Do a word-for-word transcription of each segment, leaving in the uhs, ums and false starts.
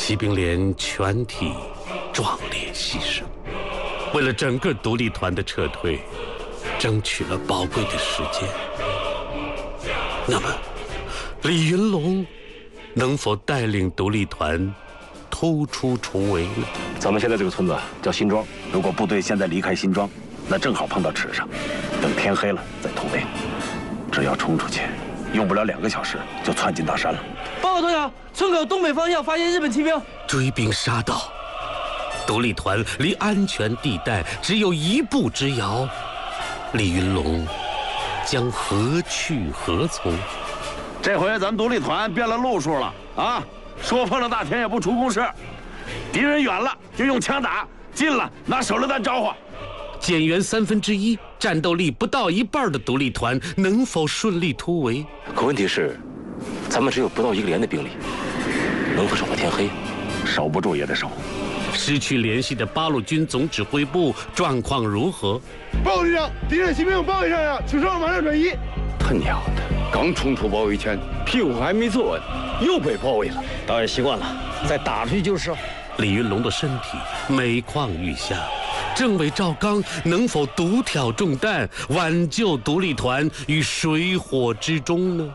骑兵连全体壮烈牺牲，为了整个独立团的撤退，争取了宝贵的时间。那么，李云龙能否带领独立团突出重围呢？ 咱们现在这个村子叫新庄，如果部队现在离开新庄，那正好碰到池上，等天黑了再突围。只要冲出去，用不了两个小时就窜进大山了。 报告团长，村口东北方向发现日本骑兵， 追兵杀到，独立团离安全地带只有一步之遥，李云龙将何去何从？ 这回咱们独立团变了路数了啊！说碰了大田也不出工事，敌人远了就用枪打，近了拿手榴弹招呼。 减员三分之一，战斗力不到一半的独立团能否顺利突围？ 可问题是，咱们只有不到一个连的兵力，能否守到天黑？守不住也得守。 失去联系的八路军总指挥部状况如何？ 报告旅长，敌人骑兵包围上呀，请上马上转移。 他娘的， 刚冲出包围圈，屁股还没坐稳，又被包围了。 倒也习惯了，再打出去就是。 李云龙的身体每况愈下，政委赵刚能否独挑重担，挽救独立团于水火之中呢？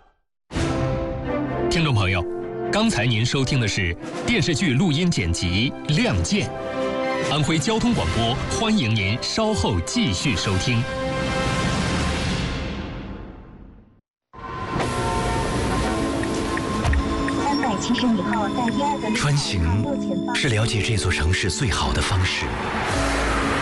听众朋友，刚才您收听的是电视剧录音剪辑《亮剑》，安徽交通广播欢迎您稍后继续收听。 穿行是了解这座城市最好的方式。